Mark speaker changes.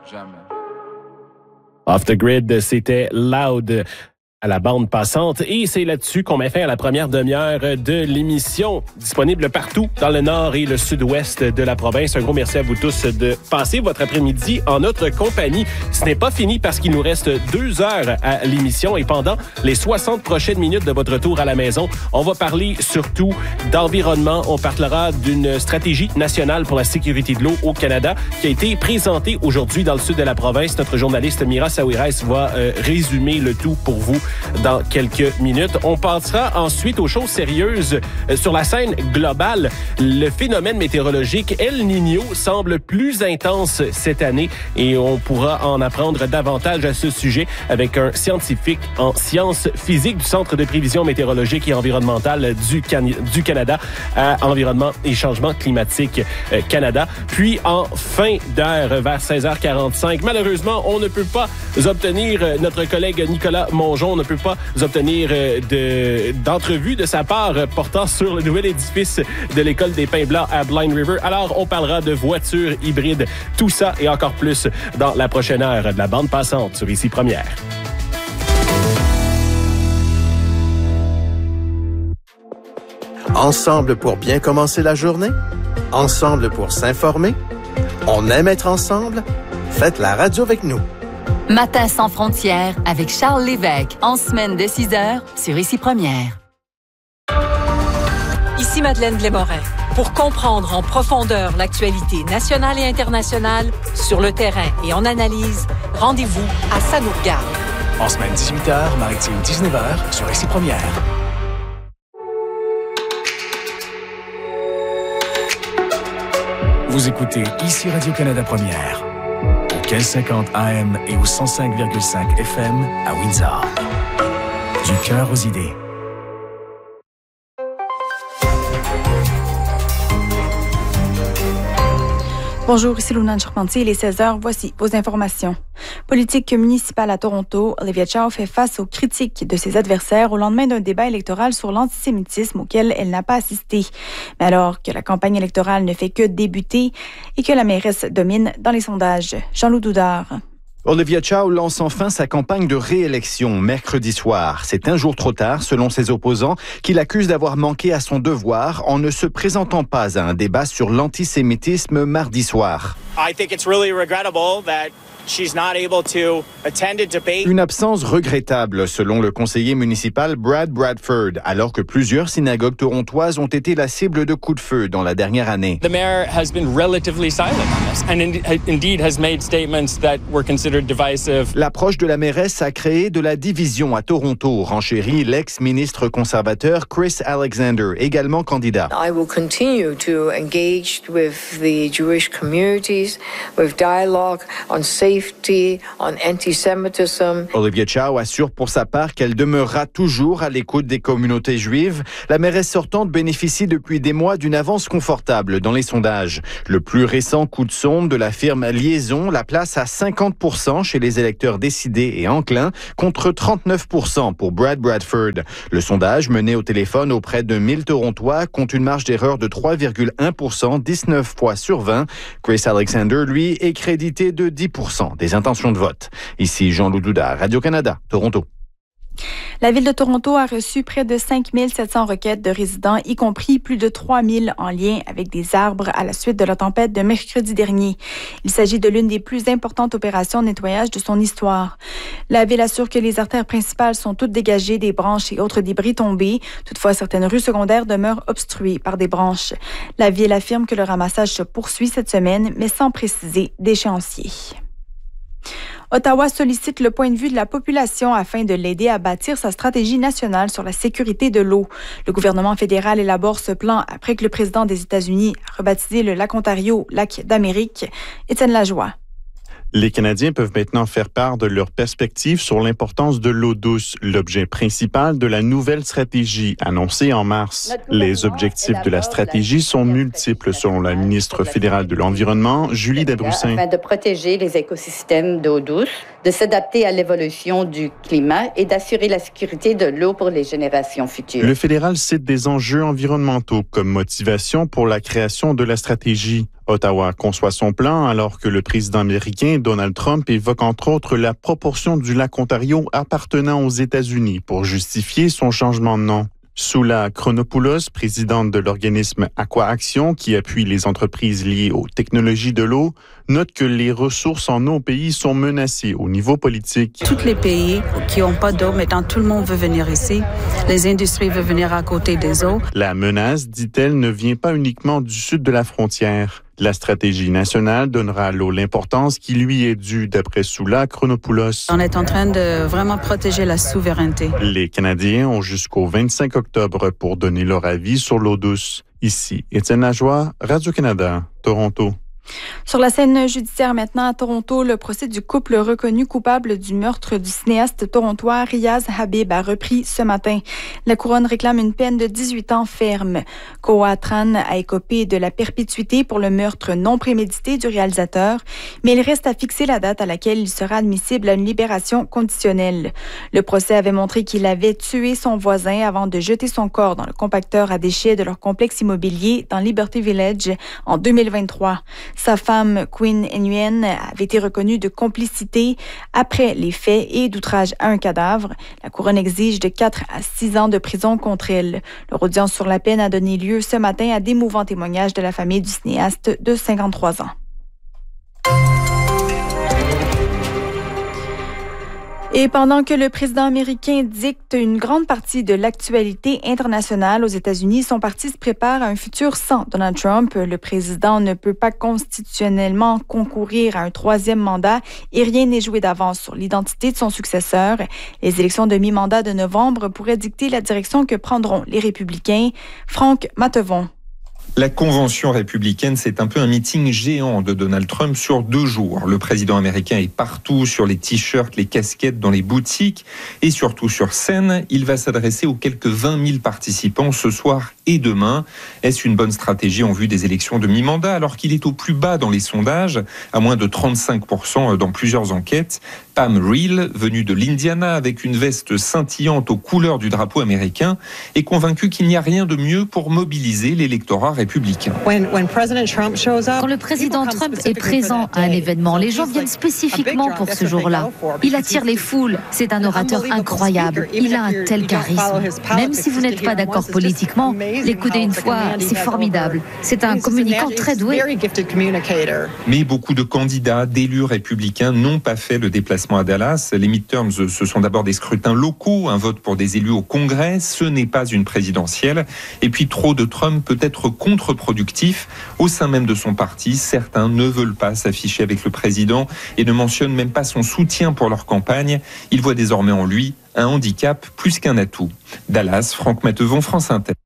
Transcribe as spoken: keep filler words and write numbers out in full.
Speaker 1: Jamais.
Speaker 2: Off the Grid, c'était Loud à la bande passante. Et c'est là-dessus qu'on met fin à la première demi-heure de l'émission, disponible partout dans le nord et le sud-ouest de la province. Un gros merci à vous tous de passer votre après-midi en notre compagnie. Ce n'est pas fini parce qu'il nous reste deux heures à l'émission et pendant les soixante prochaines minutes de votre tour à la maison, on va parler surtout d'environnement. On parlera d'une stratégie nationale pour la sécurité de l'eau au Canada qui a été présentée aujourd'hui dans le sud de la province. Notre journaliste Mira Sawiris va euh, résumer le tout pour vous dans quelques minutes. On passera ensuite aux choses sérieuses. Sur la scène globale, le phénomène météorologique El Niño semble plus intense cette année et on pourra en apprendre davantage à ce sujet avec un scientifique en sciences physiques du Centre de prévision météorologique et environnementale du, Can- du Canada à Environnement et Changement climatique euh, Canada. Puis en fin d'heure, vers seize heures quarante-cinq, malheureusement, on ne peut pas obtenir notre collègue Nicolas Mongeon, on ne peut pas obtenir de, d'entrevue de sa part portant sur le nouvel édifice de l'École des Pins Blancs à Blind River. Alors, on parlera de voitures hybrides, tout ça et encore plus dans la prochaine heure de la bande passante sur Ici Première.
Speaker 3: Ensemble pour bien commencer la journée? Ensemble pour s'informer? On aime être ensemble? Faites la radio avec nous.
Speaker 4: Matin sans frontières avec Charles Lévesque, en semaine de six heures sur Ici Première.
Speaker 5: Ici Madeleine Blais-Morin. Pour comprendre en profondeur l'actualité nationale et internationale, sur le terrain et en analyse, rendez-vous à Ça nous regarde.
Speaker 6: En semaine dix-huit heures, maritime dix-neuf heures sur Ici Première. Vous écoutez Ici Radio-Canada Première. Quel cinquante A M et au cent cinq virgule cinq F M à Windsor. Du cœur aux idées.
Speaker 7: Bonjour, ici Luna Charpentier, il est seize heures, voici vos informations. Politique municipale à Toronto, Olivia Chow fait face aux critiques de ses adversaires au lendemain d'un débat électoral sur l'antisémitisme auquel elle n'a pas assisté. Mais alors que la campagne électorale ne fait que débuter et que la mairesse domine dans les sondages. Jean-Loup Doudard.
Speaker 8: Olivia Chow lance enfin sa campagne de réélection mercredi soir. C'est un jour trop tard, selon ses opposants, qui l'accusent d'avoir manqué à son devoir en ne se présentant pas à un débat sur l'antisémitisme mardi soir.
Speaker 9: I think it's really regrettable that she's not able to attend a debate.
Speaker 8: Une absence regrettable, selon le conseiller municipal Brad Bradford, alors que plusieurs synagogues torontoises ont été la cible de coups de feu dans la dernière année.
Speaker 10: The mayor has been relatively silent on this and indeed has made statements that were considered divisive.
Speaker 8: L'approche de la mairesse a créé de la division à Toronto, renchérit l'ex-ministre conservateur Chris Alexander, également candidat.
Speaker 11: I will continue to engage with the Jewish communities with dialogue on safety, on anti-Semitism.
Speaker 8: Olivia Chow assure pour sa part qu'elle demeurera toujours à l'écoute des communautés juives. La mairesse sortante bénéficie depuis des mois d'une avance confortable dans les sondages. Le plus récent coup de sonde de la firme Liaison la place à cinquante pour cent chez les électeurs décidés et enclins, contre trente-neuf pour cent pour Brad Bradford. Le sondage mené au téléphone auprès de mille Torontois compte une marge d'erreur de trois virgule un pour cent, dix-neuf fois sur vingt. Chris Alexander, lui, est crédité de dix pour cent des intentions de vote. Ici Jean-Loup Doudard, Radio-Canada, Toronto.
Speaker 7: La Ville de Toronto a reçu près de cinq mille sept cents requêtes de résidents, y compris plus de trois mille en lien avec des arbres à la suite de la tempête de mercredi dernier. Il s'agit de l'une des plus importantes opérations de nettoyage de son histoire. La Ville assure que les artères principales sont toutes dégagées des branches et autres débris tombés. Toutefois, certaines rues secondaires demeurent obstruées par des branches. La Ville affirme que le ramassage se poursuit cette semaine, mais sans préciser d'échéancier. Ottawa sollicite le point de vue de la population afin de l'aider à bâtir sa stratégie nationale sur la sécurité de l'eau. Le gouvernement fédéral élabore ce plan après que le président des États-Unis a rebaptisé le lac Ontario lac d'Amérique. Étienne Lajoie.
Speaker 12: Les Canadiens peuvent maintenant faire part de leurs perspectives sur l'importance de l'eau douce, l'objet principal de la nouvelle stratégie annoncée en mars. Les objectifs de la stratégie sont multiples selon la ministre fédérale de l'Environnement, Julie Dabrussin.
Speaker 13: Afin de protéger les écosystèmes d'eau douce, de s'adapter à l'évolution du climat et d'assurer la sécurité de l'eau pour les générations futures.
Speaker 12: Le fédéral cite des enjeux environnementaux comme motivation pour la création de la stratégie. Ottawa conçoit son plan alors que le président américain Donald Trump évoque entre autres la proportion du lac Ontario appartenant aux États-Unis pour justifier son changement de nom. Soula Chronopoulos, présidente de l'organisme Aqua-Action qui appuie les entreprises liées aux technologies de l'eau, note que les ressources en eau au pays sont menacées au niveau politique.
Speaker 1: Tous les pays qui n'ont pas d'eau, maintenant tout le monde veut venir ici. Les industries veulent venir à côté des eaux.
Speaker 12: La menace, dit-elle, ne vient pas uniquement du sud de la frontière. La stratégie nationale donnera à l'eau l'importance qui lui est due, d'après Soula Chronopoulos.
Speaker 1: On est en train de vraiment protéger la souveraineté.
Speaker 12: Les Canadiens ont jusqu'au vingt-cinq octobre pour donner leur avis sur l'eau douce. Ici, Étienne Lajoie, Radio-Canada, Toronto.
Speaker 7: Sur la scène judiciaire maintenant à Toronto, le procès du couple reconnu coupable du meurtre du cinéaste torontois Riaz Habib a repris ce matin. La couronne réclame une peine de dix-huit ans ferme. Koa Tran a écopé de la perpétuité pour le meurtre non prémédité du réalisateur, mais il reste à fixer la date à laquelle il sera admissible à une libération conditionnelle. Le procès avait montré qu'il avait tué son voisin avant de jeter son corps dans le compacteur à déchets de leur complexe immobilier dans Liberty Village en deux mille vingt-trois. Sa femme, Queen Nguyen, avait été reconnue de complicité après les faits et d'outrage à un cadavre. La couronne exige de quatre à six ans de prison contre elle. Leur audience sur la peine a donné lieu ce matin à d'émouvants témoignages de la famille du cinéaste de cinquante-trois ans. Et pendant que le président américain dicte une grande partie de l'actualité internationale aux États-Unis, son parti se prépare à un futur sans Donald Trump. Le président ne peut pas constitutionnellement concourir à un troisième mandat et rien n'est joué d'avance sur l'identité de son successeur. Les élections de mi-mandat de novembre pourraient dicter la direction que prendront les républicains. Franck Mattevon.
Speaker 14: La convention républicaine, c'est un peu un meeting géant de Donald Trump sur deux jours. Le président américain est partout, sur les t-shirts, les casquettes, dans les boutiques et surtout sur scène. Il va s'adresser aux quelques vingt mille participants ce soir et demain. Est-ce une bonne stratégie en vue des élections de mi-mandat alors qu'il est au plus bas dans les sondages, à moins de trente-cinq pour cent dans plusieurs enquêtes? Pam Reel, venue de l'Indiana avec une veste scintillante aux couleurs du drapeau américain, est convaincue qu'il n'y a rien de mieux pour mobiliser l'électorat républicain.
Speaker 15: Quand le président Trump est présent à un événement, les gens viennent spécifiquement pour ce jour-là. Il attire les foules. C'est un orateur incroyable. Il a un tel charisme. Même si vous n'êtes pas d'accord politiquement, l'écouter une fois, c'est formidable. C'est un communicant très doué.
Speaker 14: Mais beaucoup de candidats, d'élus républicains n'ont pas fait le déplacement à Dallas. Les midterms, ce sont d'abord des scrutins locaux, un vote pour des élus au Congrès, ce n'est pas une présidentielle. Et puis trop de Trump peut être contre-productif. Au sein même de son parti, certains ne veulent pas s'afficher avec le président et ne mentionnent même pas son soutien pour leur campagne. Ils voient désormais en lui un handicap plus qu'un atout. Dallas, Franck Mattevon, France Inter.